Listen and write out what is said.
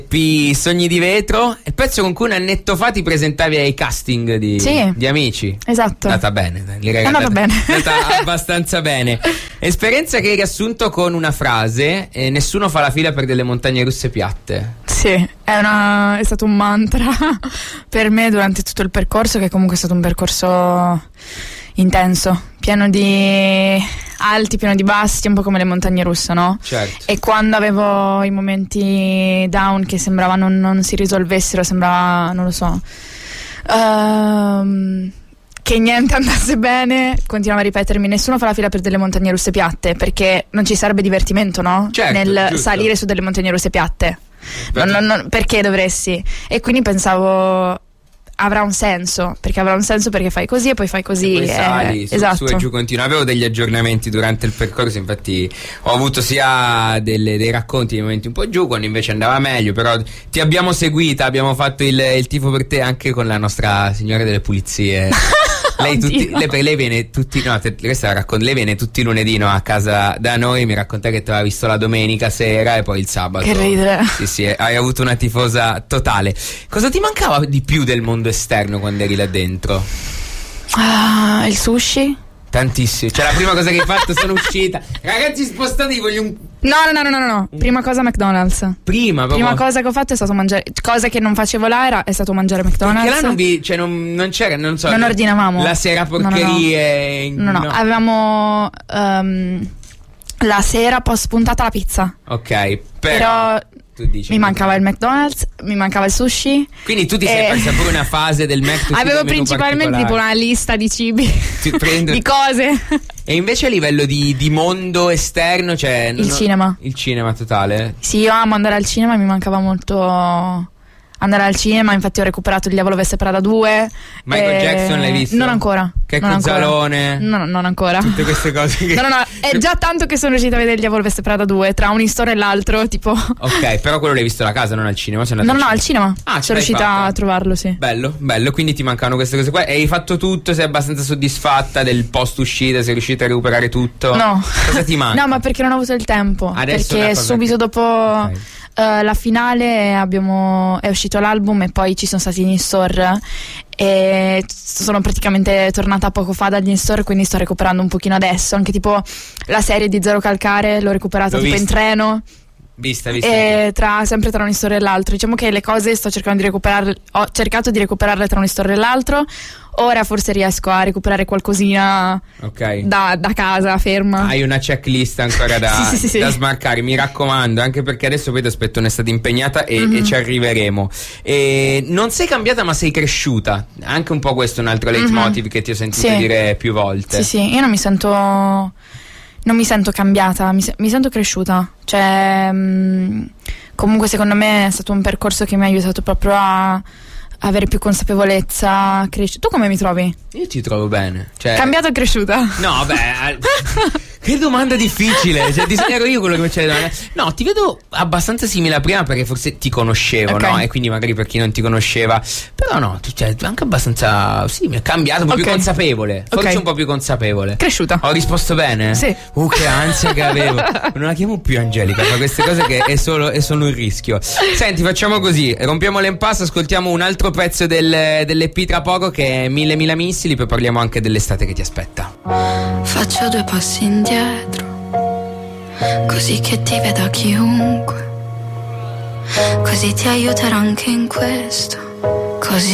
Sogni di vetro, il pezzo con cui un annetto fa ti presentavi ai casting di Amici. Esatto. È andata bene, è andata bene. È andata abbastanza bene. Esperienza che hai riassunto con una frase: nessuno fa la fila per delle montagne russe piatte. Sì, è stato un mantra per me durante tutto il percorso, che comunque è stato un percorso intenso, pieno di alti, pieno di bassi, un po' come le montagne russe, no? Certo. E quando avevo i momenti down che sembrava non si risolvessero, sembrava, non lo so, che niente andasse bene, continuavo a ripetermi: nessuno fa la fila per delle montagne russe piatte, perché non ci sarebbe divertimento, no? Certo, nel giusto. salire su delle montagne russe piatte. Perché dovresti? E quindi pensavo avrà un senso perché fai così e poi fai così, e poi sali esatto. Su e giù continua. Avevo degli aggiornamenti durante il percorso, infatti ho avuto sia dei racconti, dei momenti un po' giù, quando invece andava meglio. Però ti abbiamo seguita, abbiamo fatto il tifo per te anche con la nostra signora delle pulizie. Lei viene tutti, no, lei viene tutti i lunedì, no, a casa da noi. Mi racconta che ti aveva visto la domenica sera e poi il sabato. Che ridere. Sì, hai avuto una tifosa totale. Cosa ti mancava di più del mondo esterno quando eri là dentro? Il sushi. Tantissimo. Cioè, la prima cosa che hai fatto: sono uscita. Ragazzi, spostatevi, voglio un... No. Prima cosa McDonald's. Prima cosa che ho fatto è stato mangiare. Cosa che non facevo là è stato mangiare McDonald's. Perché là non c'era, non so. Non ordinavamo. La sera porcherie. No. Avevamo la sera post puntata la pizza. Ok, però tu dici, mi mancava il McDonald's, mi mancava il sushi. Quindi tu ti sei persa pure una fase del Mac. Avevo principalmente tipo una lista di cibi, di cose. E invece a livello di mondo esterno, cioè cinema. Il cinema totale? Sì, io amo andare al cinema, mi mancava molto andare al cinema. Infatti ho recuperato Il Diavolo Veste Prada 2. Michael Jackson l'hai visto? Non ancora. Che Cozzalone? No, non ancora. Tutte queste cose che... No, è già tanto che sono riuscita a vedere Il Diavolo Veste Prada 2 tra un istoro e l'altro, tipo. Ok, però quello l'hai visto alla casa, non al cinema? No, al cinema. Ah, sono riuscita a trovarlo, sì. Bello, quindi ti mancano queste cose qua. E hai fatto tutto? Sei abbastanza soddisfatta del post uscita? Sei riuscita a recuperare tutto? No. Cosa ti manca? No, ma perché non ho avuto il tempo. Adesso perché subito dopo la finale è uscito l'album e poi ci sono stati in store e sono praticamente tornata poco fa dagli in-store, quindi sto recuperando un pochino adesso. Anche tipo la serie di Zero Calcare l'ho recuperata tipo in treno. Vista. E sempre tra un istore e l'altro. Diciamo che le cose sto cercando di recuperarle. Ho cercato di recuperarle tra un istore e l'altro. Ora forse riesco a recuperare qualcosina da casa ferma. Hai una checklist ancora da smarcare, mi raccomando, anche perché adesso poi ti aspetto un'estate impegnata e ci arriveremo. E non sei cambiata ma sei cresciuta. Anche un po' questo è un altro leitmotiv che ti ho sentito dire più volte. Sì, io non mi sento cambiata, mi sento cresciuta. Cioè, comunque secondo me è stato un percorso che mi ha aiutato proprio a avere più consapevolezza, Tu come mi trovi? Io ti trovo bene. Cioè... Cambiata o cresciuta? No, che domanda difficile. Cioè, ero io quello che faceva le domande. No, ti vedo abbastanza simile a prima perché forse ti conoscevo, no? E quindi magari per chi non ti conosceva. Però no, cioè, anche abbastanza. Sì, mi è cambiato, un po' più consapevole. Forse un po' più consapevole. Cresciuta. Ho risposto bene? Sì. Che ansia che avevo. Non la chiamo più Angelica, fa queste cose che è solo un rischio. Senti, facciamo così: rompiamo l'impasse, ascoltiamo un altro pezzo dell'EP tra poco, che è Mille missili, poi parliamo anche dell'estate che ti aspetta. Faccio 2 passi indietro, così che ti veda chiunque, così ti aiuterà anche in questo.